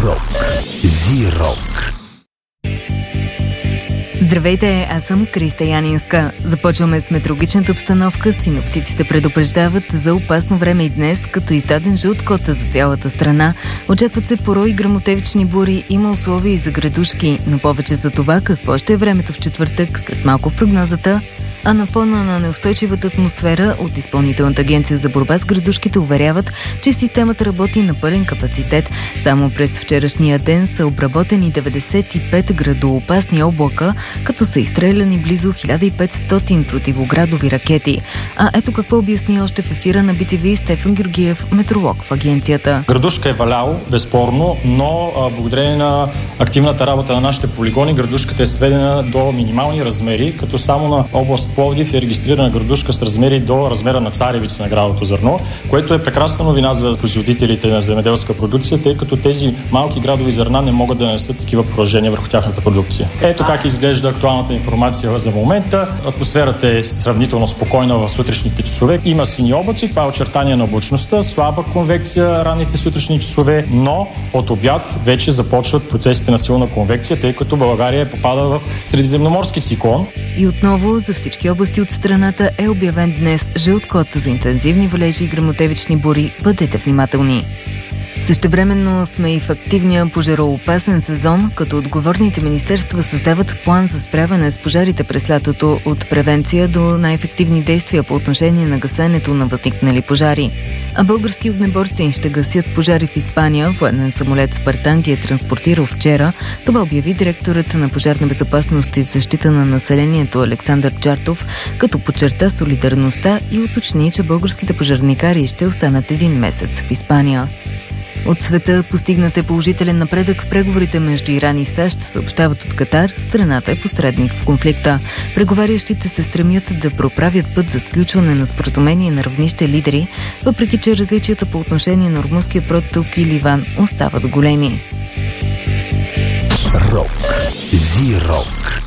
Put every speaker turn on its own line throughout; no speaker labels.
Рок. Зирок.
Здравейте, аз съм Криста Янинска. Започваме с метеорологичната обстановка. Синоптиците предупреждават за опасно време и днес, като издаден жълт код за цялата страна. Очакват се порой гръмотевични бури, има условия и за градушки, но повече за това какво ще е времето в четвъртък след малко в прогнозата. А на фона на неустойчивата атмосфера от Изпълнителната агенция за борба с градушките уверяват, че системата работи на пълен капацитет. Само през вчерашния ден са обработени 95 градоопасни облака, като са изстреляни близо 1500 противоградови ракети. А ето какво обясни още в ефира на BTV Стефан Георгиев, метеоролог в агенцията.
Градушка е валяло, безспорно, но благодарение на активната работа на нашите полигони, градушката е сведена до минимални размери, като само на област Пловдив е регистрирана градушка с размери до размера на царевица на градото зърно, което е прекрасна новина за производителите на земеделска продукция, тъй като тези малки градови зърна не могат да нанесат такива поражения върху тяхната продукция. Ето как изглежда актуалната информация за момента. Атмосферата е сравнително спокойна в сутрешните часове. Има сини облаци, това е очертание на облачността, слаба конвекция ранните сутрешни часове, но от обяд вече започват процесите на силна конвекция, тъй като България попада в средиземноморски циклон.
И отново за всички области от страната е обявен днес жълт код за интензивни валежи и гръмотевични бури. Бъдете внимателни. Същевременно сме и в активния пожароопасен сезон, като отговорните министерства създават план за справяне с пожарите през лятото, от превенция до най-ефективни действия по отношение на гасенето на възникнали пожари. А български огнеборци ще гасят пожари в Испания. Военен самолет Спартан ги е транспортирал вчера. Това обяви директорът на пожарна безопасност и защита на населението Александър Джартов, като подчерта солидарността и уточни, че българските пожарникари ще останат един месец в Испания. От света постигнат е положителен напредък в преговорите между Иран и САЩ, съобщават от Катар. Страната е посредник в конфликта. Преговарящите се стремят да проправят път за сключване на споразумение на равнище лидери, въпреки че различията по отношение на Ормузския проток и Ливан остават големи.
Рок. Зирок.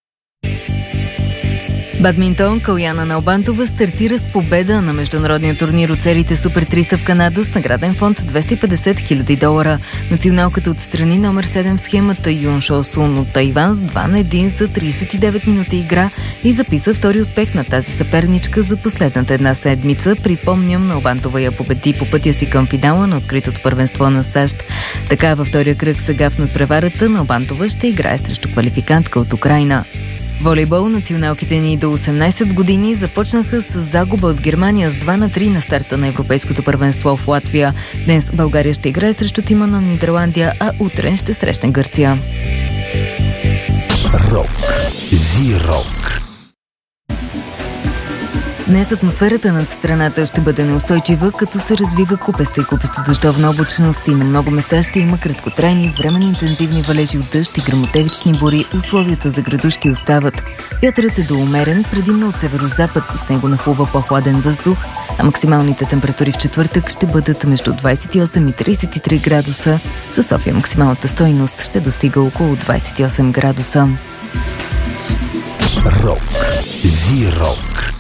Бадминтон Каляна Налбантова стартира с победа на международния турнир от сериите Супер 300 в Канада с награден фонд $250 000. Националката отстрани номер 7 в схемата Юн Шо Сун от Тайван с 2-1 за 39 минути игра и записа втори успех на тази съперничка за последната една седмица. Припомням, Налбантова я победи по пътя си към финала на откритото първенство на САЩ. Така във втория кръг сега в надпреварата Налбантова ще играе срещу квалификантка от Украйна. Волейбол националките ни до 18 години започнаха с загуба от Германия с 2-3 на старта на Европейското първенство в Латвия. Днес България ще играе срещу тима на Нидерландия, а утре ще срещне Гърция.
Рок. Зирок.
Днес атмосферата над страната ще бъде неустойчива, като се развива купеста и купесто-дъждовна облачност и на много места ще има краткотрайни, временно интензивни валежи от дъжд и гръмотевични бури. Условията за градушки остават. Вятърът е до умерен, предимно от северозапад и с него нахлува по-хладен въздух, а максималните температури в четвъртък ще бъдат между 28 и 33 градуса. За София максималната стойност ще достига около 28 градуса.
Рок. Зирок.